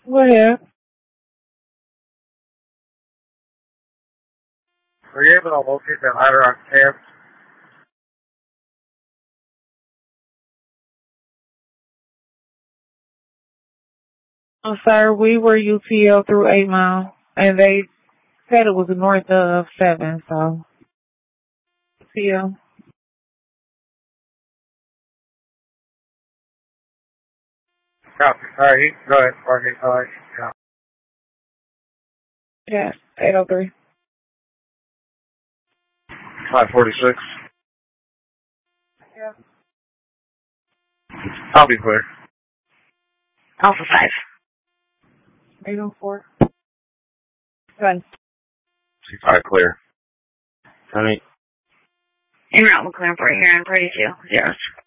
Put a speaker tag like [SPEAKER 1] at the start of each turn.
[SPEAKER 1] Go ahead.
[SPEAKER 2] Were you able to locate that ladder on cab?
[SPEAKER 1] Oh, sir, we were UTL through 8 Mile, and they said it was north of 7, so UTL.
[SPEAKER 2] Copy. Alright, go ahead, Parky. Alright, yeah.
[SPEAKER 1] Yeah, 803.
[SPEAKER 2] 546.
[SPEAKER 1] Yeah.
[SPEAKER 2] I'll be clear.
[SPEAKER 3] Alpha 5.
[SPEAKER 1] 804. Right.
[SPEAKER 2] C5 clear.
[SPEAKER 4] Honey.
[SPEAKER 3] En route, McLaren for here and 32. Zeros.